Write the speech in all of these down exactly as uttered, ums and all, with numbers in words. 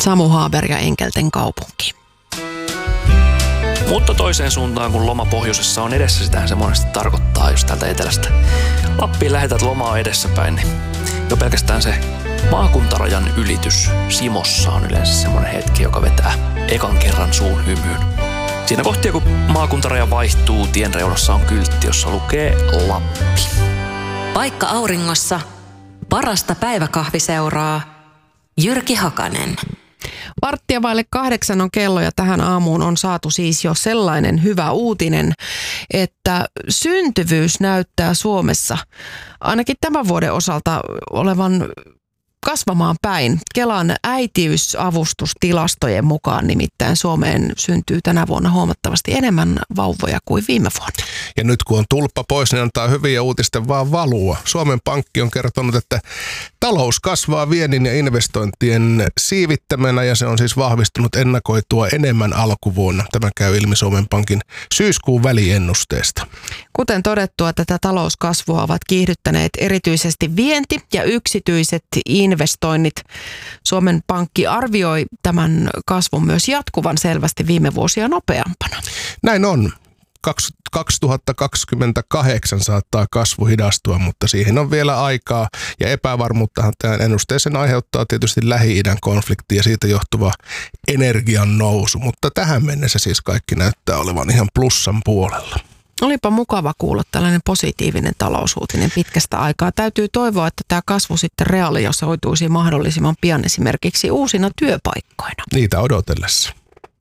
Samu Haber ja Enkelten kaupunki. Mutta toiseen suuntaan, kun loma pohjoisessa on edessä, sitähän se monesti tarkoittaa, jos täältä etelästä Lappiin lähetät lomaa edessäpäin, niin jo pelkästään se maakuntarajan ylitys Simossa on yleensä semmoinen hetki, joka vetää ekan kerran suun hymyyn. Siinä kohtia, kun maakuntaraja vaihtuu, tien reunassa on kyltti, jossa lukee Lappi. Paikka auringossa, parasta päiväkahviseuraa, Jyrki Hakanen. Varttia vaille kahdeksan on kello ja tähän aamuun on saatu siis jo sellainen hyvä uutinen, että syntyvyys näyttää Suomessa ainakin tämän vuoden osalta olevan kasvamaan päin. Kelan äitiysavustustilastojen mukaan nimittäin Suomeen syntyy tänä vuonna huomattavasti enemmän vauvoja kuin viime vuonna. Ja nyt kun on tulppa pois, niin antaa hyviä uutisten vaan valua. Suomen Pankki on kertonut, että talous kasvaa viennin ja investointien siivittämänä ja se on siis vahvistunut ennakoitua enemmän alkuvuonna. Tämä käy ilmi Suomen Pankin syyskuun väliennusteesta. Kuten todettua, tätä talouskasvua ovat kiihdyttäneet erityisesti vienti ja yksityiset investoinnit. Suomen Pankki arvioi tämän kasvun myös jatkuvan selvästi viime vuosia nopeampana. Näin on. kaksituhattakaksikymmentäkahdeksan saattaa kasvu hidastua, mutta siihen on vielä aikaa ja epävarmuuttahan tämän ennusteeseen aiheuttaa tietysti Lähi-idän konflikti ja siitä johtuva energian nousu, mutta tähän mennessä siis kaikki näyttää olevan ihan plussan puolella. Olipa mukava kuulla tällainen positiivinen talousuutinen pitkästä aikaa. Täytyy toivoa, että tämä kasvu sitten realisoituisi mahdollisimman pian esimerkiksi uusina työpaikkoina. Niitä odotellessa.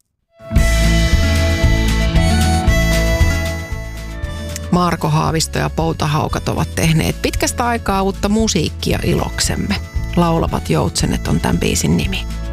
Marko Haavisto ja Poutahaukat ovat tehneet pitkästä aikaa uutta musiikkia iloksemme. Laulavat joutsenet on tämän biisin nimi.